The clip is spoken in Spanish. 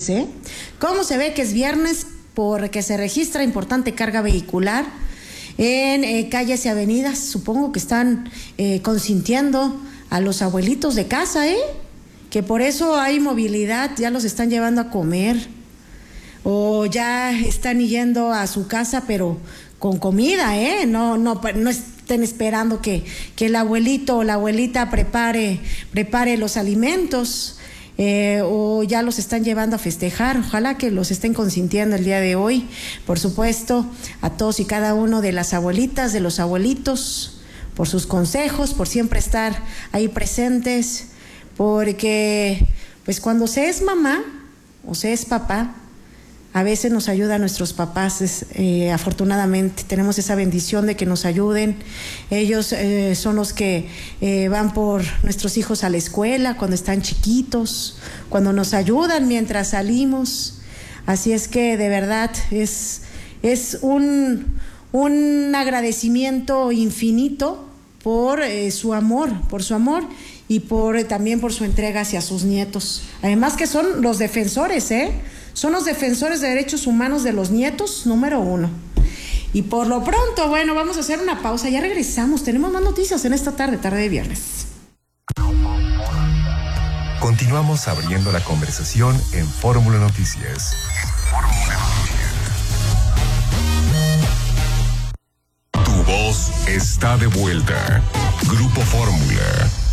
viernes, ¿eh? ¿Cómo se ve que es viernes? Porque se registra importante carga vehicular en calles y avenidas. Supongo que están consintiendo a los abuelitos de casa, que por eso hay movilidad, ya los están llevando a comer o ya están yendo a su casa, pero con comida, no estén esperando que el abuelito o la abuelita prepare los alimentos. O ya los están llevando a festejar. Ojalá que los estén consintiendo el día de hoy, por supuesto, a todos y cada uno de las abuelitas, de los abuelitos, por sus consejos, por siempre estar ahí presentes, porque pues cuando se es mamá o se es papá, a veces nos ayudan nuestros papás, afortunadamente tenemos esa bendición de que nos ayuden. Ellos son los que van por nuestros hijos a la escuela cuando están chiquitos, cuando nos ayudan mientras salimos. Así es que de verdad es un agradecimiento infinito por su amor y también por su entrega hacia sus nietos. Además que son los defensores, son los defensores de derechos humanos de los nietos número 1. Y por lo pronto, bueno, vamos a hacer una pausa, ya regresamos, tenemos más noticias en esta tarde de viernes. Continuamos abriendo la conversación en Fórmula Noticias. Tu voz está de vuelta. Grupo Fórmula.